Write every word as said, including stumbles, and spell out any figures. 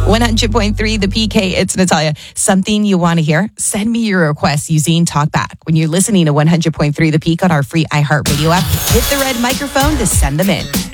one hundred point three The P K, it's Natalia. Something you want to hear? Send me your request using TalkBack. When you're listening to one hundred point three The Peak on our free iHeartRadio app, hit the red microphone to send them in.